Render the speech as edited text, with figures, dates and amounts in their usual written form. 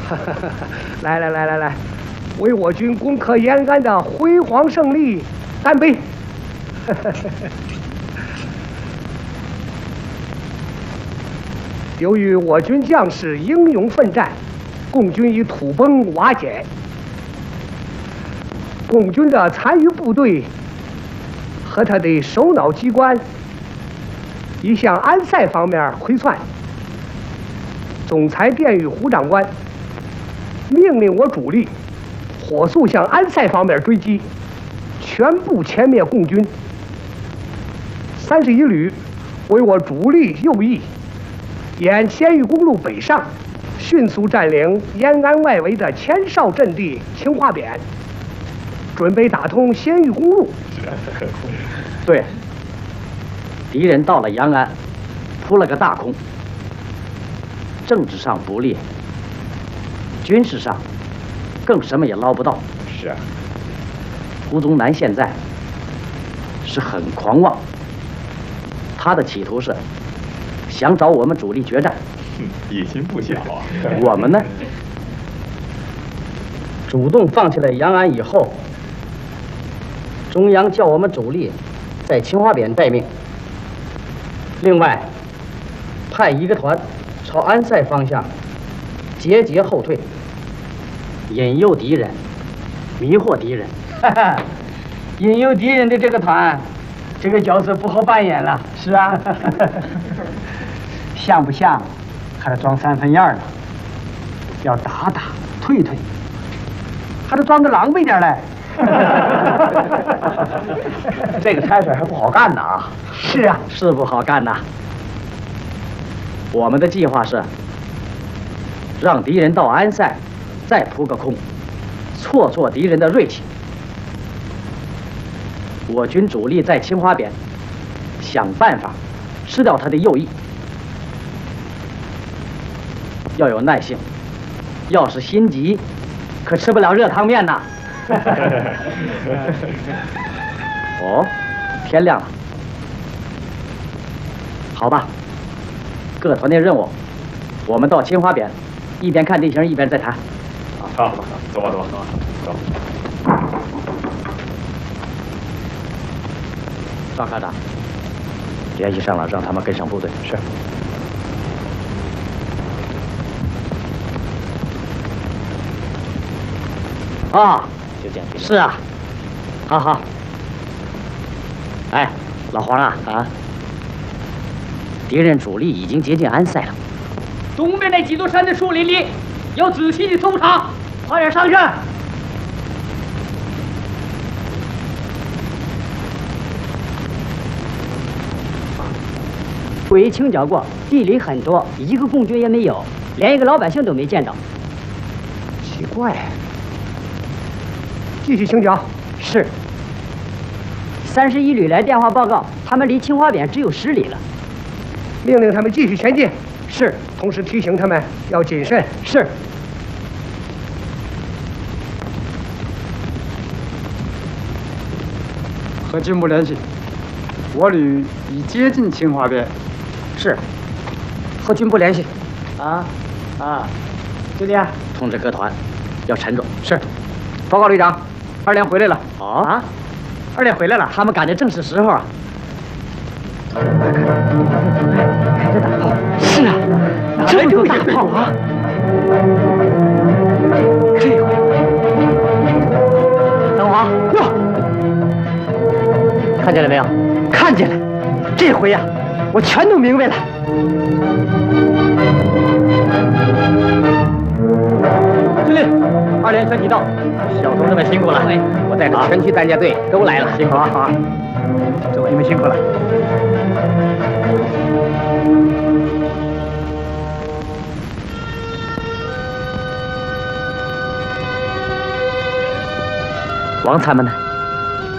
来，为我军攻克延安的辉煌胜利干杯！由于我军将士英勇奋战，共军已土崩瓦解。共军的残余部队和他的首脑机关已向安塞方面回窜。总裁电谕胡长官，命令我主力火速向安塞方面追击，全部歼灭共军。31旅为我主力右翼，沿鲜豫公路北上，迅速占领延安外围的千哨阵地青花匾，准备打通鲜豫公路。 对，敌人到了延安，扑了个大空。政治上不利，军事上更什么也捞不到。 是啊， 胡宗南现在是很狂妄，他的企图是想找我们主力决战。 野心不小啊。 我们呢，主动放弃了延安以后，中央叫我们主力在青花匾待命，另外派一个团朝安塞方向节节后退，引诱敌人，迷惑敌人。 引诱敌人的这个团，这个角色不好扮演了。是啊，像不像？还得装3分样呢。要打打退退，还得装得狼狈点来。 这个差事还不好干呢啊！ 是啊， 是不好干呐。我们的计划是让敌人到安塞，再扑个空，挫挫敌人的锐气。我军主力在青花匾，想办法吃掉他的右翼。要有耐性，要是心急，可吃不了热汤面呐。哦，天亮了。好吧，各团队任务，我们到青花匾，一边看地形一边再谈。 好，走吧。 赵科长，联系上了，让他们跟上部队。 是。 啊，就这样。是啊，好。哎，老黄啊，敌人主力已经接近安塞了。 东边那几座山的树林里，要仔细的搜查，快点上去。 鬼清剿过，地里很多，一个共军也没有，连一个老百姓都没见着。 奇怪，继续清剿。 是。31旅来电话报告，他们离青花匾只有10里了。 命令他们继续前进。 是。 同时提醒他们要谨慎。 是。 和军部联系，我旅已接近青花匾。 是。和军部联系。 就这样。 通知各团，要沉着。 是。报告旅长，2连回来了。 啊 ，2连回来了。 他们赶得正是时候啊。 开着大炮。是啊，这么多大炮啊！这回， 等会儿，看见了没有？ 看见了。这回呀，我全都明白了。 司令，2连全体到，小同志们辛苦了。我带着全区担架队都来了，辛苦了。 好， 诸位你们辛苦了。王参谋呢？